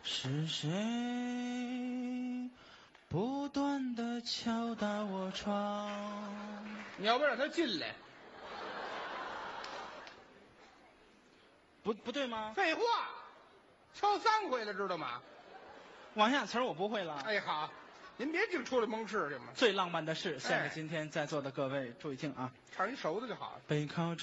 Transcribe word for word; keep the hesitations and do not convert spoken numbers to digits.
是谁不断地敲打我窗？ 你要不让他进来？ 不不对吗？ 废话，敲三回了，知道吗？ 往下词儿我不会了。 哎，好，您别净出来蒙事去嘛。 最浪漫的事，献给今天在座的各位，注意听啊！ 唱一熟的就好了。 背靠着